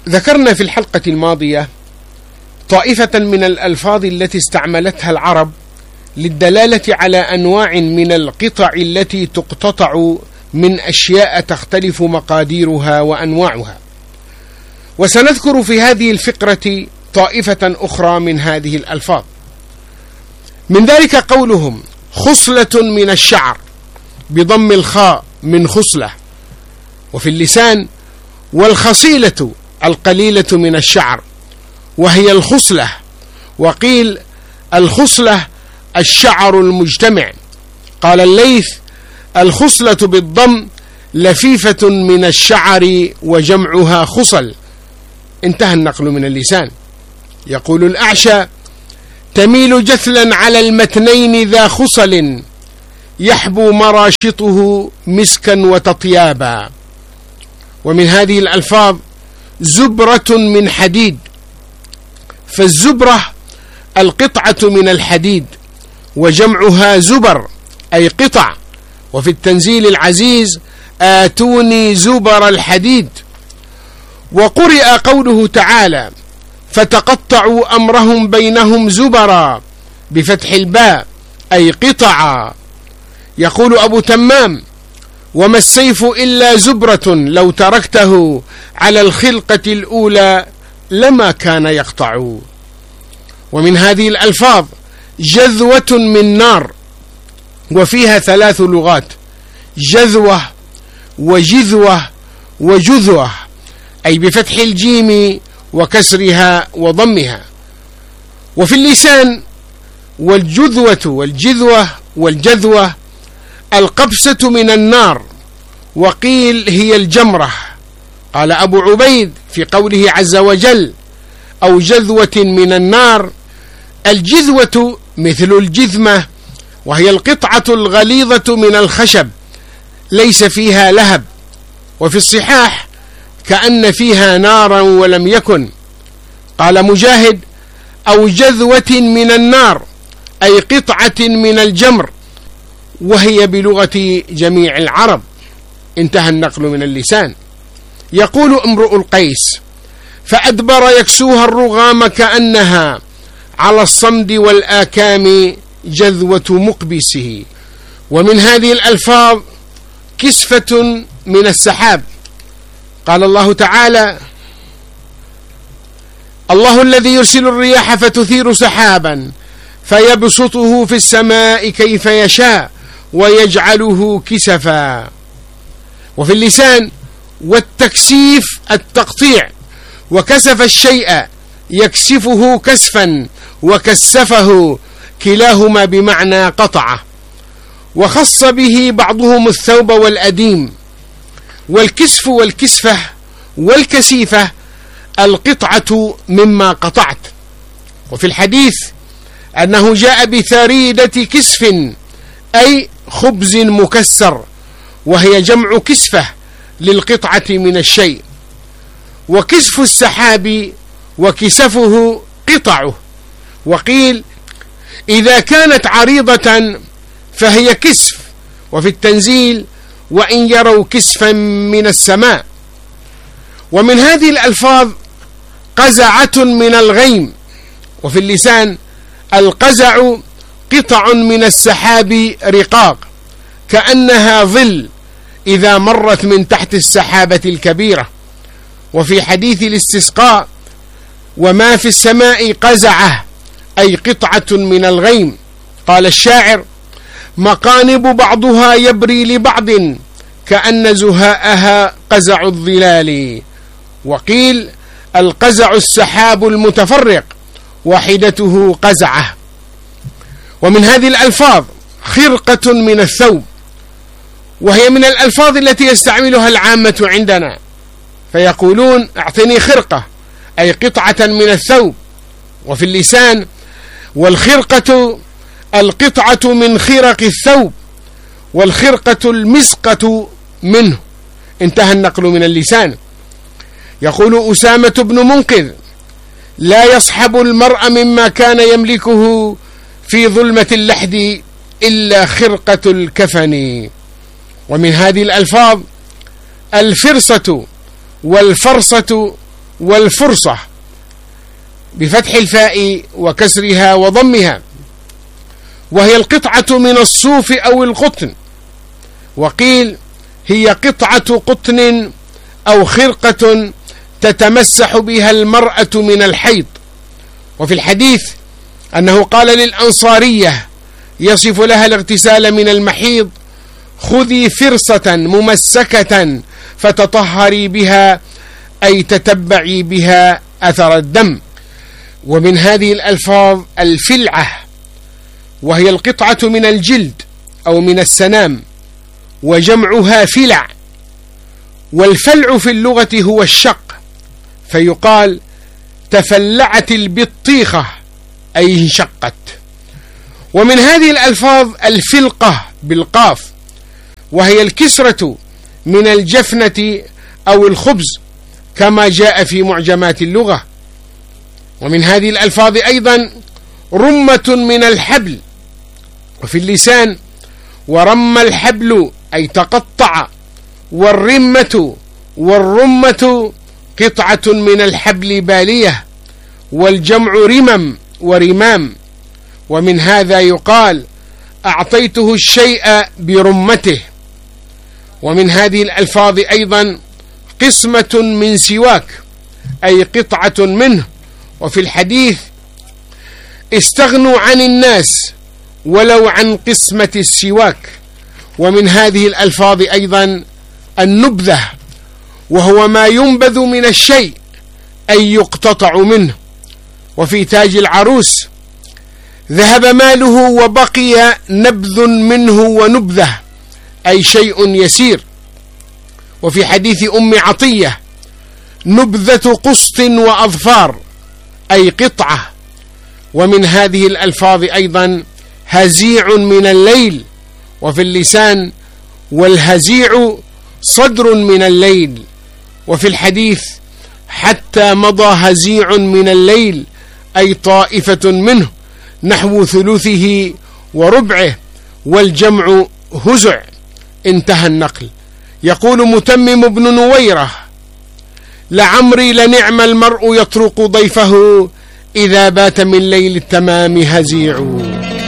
ذكرنا في الحلقة الماضية طائفة من الألفاظ التي استعملتها العرب للدلالة على أنواع من القطع التي تقتطع من أشياء تختلف مقاديرها وأنواعها، وسنذكر في هذه الفقرة طائفة أخرى من هذه الألفاظ. من ذلك قولهم خصلة من الشعر بضم الخاء من خصلة، وفي اللسان والخصيلة القليلة من الشعر وهي الخصلة، وقيل الخصلة الشعر المجتمع. قال الليث الخصلة بالضم لفيفة من الشعر وجمعها خصل. انتهى النقل من اللسان. يقول الأعشى تميل جثلا على المتنين ذا خصل يحبو مراشطه مسكا وتطيابا. ومن هذه الألفاظ زبرة من حديد، فالزبرة القطعة من الحديد وجمعها زبر أي قطع. وفي التنزيل العزيز آتوني زبر الحديد. وقرئ قوله تعالى فتقطعوا أمرهم بينهم زبرا بفتح الباء أي قطعا. يقول أبو تمام وما السيف إلا زبرة لو تركته على الخلقة الأولى لما كان يقطع. ومن هذه الألفاظ جذوة من نار، وفيها 3 لغات: جذوة وجذوة وجذوة، أي بفتح الجيم وكسرها وضمها. وفي اللسان والجذوة والجذوة والجذوة القبسة من النار، وقيل هي الجمرة. قال أبو عبيد في قوله عز وجل أو جذوة من النار الجذوة مثل الجذمة، وهي القطعة الغليظة من الخشب ليس فيها لهب. وفي الصحاح كأن فيها نارا ولم يكن. قال مجاهد أو جذوة من النار أي قطعة من الجمر، وهي بلغة جميع العرب. انتهى النقل من اللسان. يقول امرؤ القيس فأدبر يكسوها الرغام كأنها على الصمد والآكام جذوة مقبسه. ومن هذه الألفاظ كسفة من السحاب. قال الله تعالى الله الذي يرسل الرياح فتثير سحابا فيبسطه في السماء كيف يشاء ويجعله كسفا. وفي اللسان والتكسيف التقطيع، وكسف الشيء يكسفه كسفا وكسفه كلاهما بمعنى قطعه. وخص به بعضهم الثوب والأديم. والكسف والكسفة والكسيفة القطعة مما قطعت. وفي الحديث أنه جاء بثريدة كسف أي خبز مكسر، وهي جمع كسفة للقطعة من الشيء. وكسف السحاب وكسفه قطعه. وقيل إذا كانت عريضة فهي كسف. وفي التنزيل وإن يروا كسفا من السماء. ومن هذه الألفاظ قزعة من الغيم. وفي اللسان القزع قطع من السحاب رقاق كأنها ظل إذا مرت من تحت السحابة الكبيرة. وفي حديث الاستسقاء وما في السماء قزعة أي قطعة من الغيم. قال الشاعر مقانب بعضها يبري لبعض كأن زهاءها قزع الظلال. وقيل القزع السحاب المتفرق وحدته قزعة. ومن هذه الألفاظ خرقة من الثوب، وهي من الألفاظ التي يستعملها العامة عندنا، فيقولون اعطني خرقة أي قطعة من الثوب. وفي اللسان والخرقة القطعة من خرق الثوب، والخرقة المسقة منه. انتهى النقل من اللسان. يقول أسامة بن منقذ لا يصحب المرء مما كان يملكه في ظلمة اللحد إلا خرقة الكفن. ومن هذه الألفاظ الفرصة والفرصة والفرصة بفتح الفاء وكسرها وضمها، وهي القطعة من الصوف أو القطن، وقيل هي قطعة قطن أو خرقة تتمسح بها المرأة من الحيض. وفي الحديث أنه قال للأنصارية يصف لها الاغتسال من المحيض: خذي فرصة ممسكة فتطهري بها، أي تتبعي بها أثر الدم. ومن هذه الألفاظ الفلعة، وهي القطعة من الجلد أو من السنام، وجمعها فلع، والفلع في اللغة هو الشق، فيقال تفلعت البطيخة أي انشقت. ومن هذه الألفاظ الفلقة بالقاف، وهي الكسرة من الجفنة أو الخبز كما جاء في معجمات اللغة. ومن هذه الألفاظ أيضا رمة من الحبل، وفي اللسان ورم الحبل أي تقطع، والرمة قطعة من الحبل بالية، والجمع رمم ورمام. ومن هذا يقال أعطيته الشيء برمته. ومن هذه الألفاظ أيضا قسمة من سواك أي قطعة منه، وفي الحديث استغنوا عن الناس ولو عن قسمة السواك. ومن هذه الألفاظ أيضا النبذة، وهو ما ينبذ من الشيء أي يقتطع منه. وفي تاج العروس ذهب ماله وبقي نبذ منه ونبذة أي شيء يسير. وفي حديث أم عطية نبذة قسط وأظفار أي قطعة. ومن هذه الألفاظ أيضا هزيع من الليل، وفي اللسان والهزيع صدر من الليل. وفي الحديث حتى مضى هزيع من الليل أي طائفة منه نحو ثلثه وربعه، والجمع هزع. انتهى النقل. يقول متمم بن نويرة: لعمري لنعم المرء يطرق ضيفه إذا بات من ليل التمام هزيع.